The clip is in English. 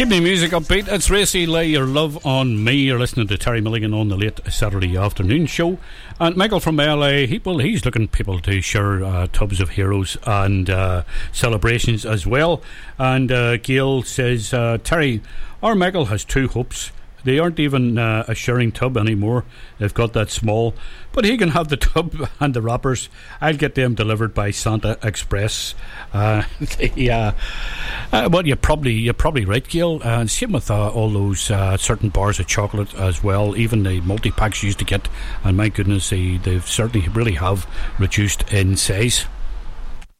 Keep the music upbeat. It's Racy, Lay Your Love on Me. You're listening to Terry Milligan on the late Saturday afternoon show. And Michael from LA, he's looking people to share tubs of heroes and celebrations as well. And Gail says, Terry, our Michael has two hopes. They aren't even a sharing tub anymore. They've got that small. But he can have the tub and the wrappers. I'll get them delivered by Santa Express. Well, you're probably right, Gail. And same with all those certain bars of chocolate as well. Even the multi-packs you used to get. And my goodness, they certainly really have reduced in size.